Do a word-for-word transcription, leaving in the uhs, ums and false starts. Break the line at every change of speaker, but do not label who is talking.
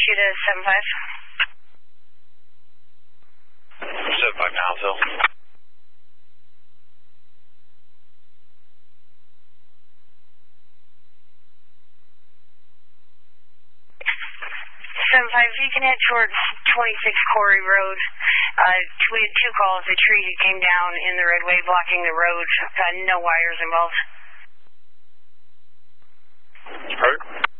you to seven five.
seven five now, Phil.
seven five, you can head towards twenty-six Corey Road. Uh, we had two calls. A tree that came down in the roadway blocking the road. Uh, no wires involved.
Heard.